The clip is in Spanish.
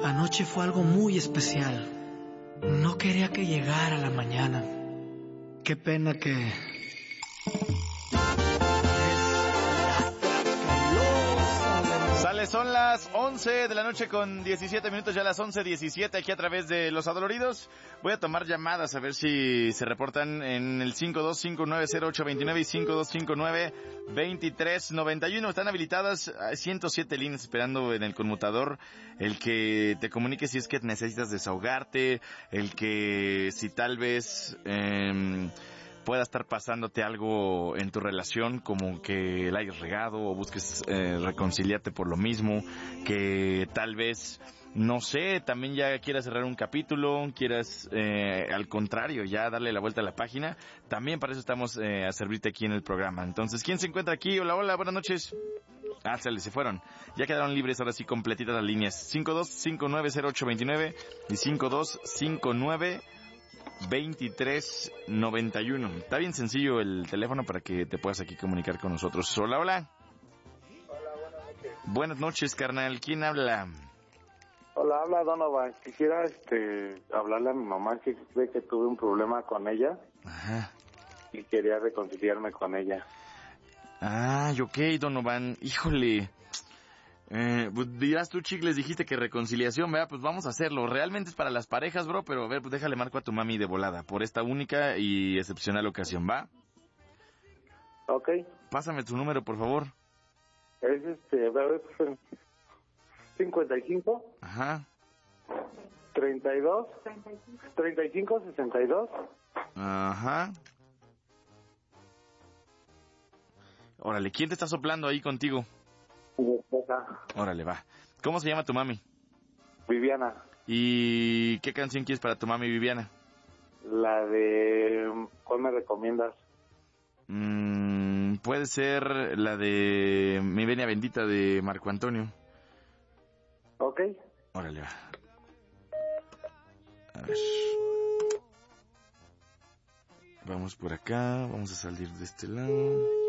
Anoche fue algo muy especial. No quería que llegara la mañana. Qué pena que... Sale, son las 11 de la noche con 17 minutos, ya las 11:17 aquí a través de Los Adoloridos. Voy a tomar llamadas a ver si se reportan en el 52590829 y 52592391. Están habilitadas 107 líneas esperando en el conmutador, el que te comunique si es que necesitas desahogarte, el que si tal vez... pueda estar pasándote algo en tu relación, como que la hayas regado o busques reconciliarte por lo mismo, que tal vez, no sé, también ya quieras cerrar un capítulo, quieras, al contrario, ya darle la vuelta a la página. También para eso estamos a servirte aquí en el programa. Entonces, ¿quién se encuentra aquí? Hola, hola, buenas noches. Se fueron. Ya quedaron libres, ahora sí, completitas las líneas. 52590829 y 52592391. Está bien sencillo el teléfono para que te puedas aquí comunicar con nosotros. Hola, hola. Hola, buenas noches. Buenas noches, carnal. ¿Quién habla? Hola, habla Donovan. Quisiera hablarle a mi mamá, que cree que tuve un problema con ella. Ajá. Y quería reconciliarme con ella. Ok, Donovan. Híjole. Pues dirás tú, chicles, dijiste que reconciliación, ¿verdad? Pues vamos a hacerlo. Realmente es para las parejas, bro, pero a ver, pues déjale marco a tu mami de volada por esta única y excepcional ocasión, ¿va? Ok. Pásame tu número, por favor. Es 55. Ajá. 32. 35, 62. Ajá. Órale, ¿quién te está soplando ahí contigo? Mi esposa. Órale, va. ¿Cómo se llama tu mami? Viviana. ¿Y qué canción quieres para tu mami, Viviana? La de... ¿Cuál me recomiendas? Puede ser la de Mi Venia Bendita de Marco Antonio. Ok. Órale, va. A ver. Vamos por acá, vamos a salir de este lado.